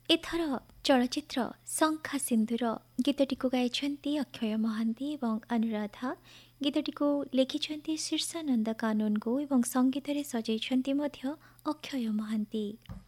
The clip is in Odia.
ଏଥର ଚଳଚ୍ଚିତ୍ର ଶଙ୍ଖା ସିନ୍ଦୁର ଗୀତଟିକୁ ଗାଇଛନ୍ତି ଅକ୍ଷୟ ମହାନ୍ତି ଏବଂ ଅନୁରାଧା। ଗୀତଟିକୁ ଲେଖିଛନ୍ତି ଶୀର୍ଷାନନ୍ଦ କାନୁନଗୋ ଏବଂ ସଙ୍ଗୀତରେ ସଜେଇଛନ୍ତି ମଧ୍ୟ ଅକ୍ଷୟ ମହାନ୍ତି।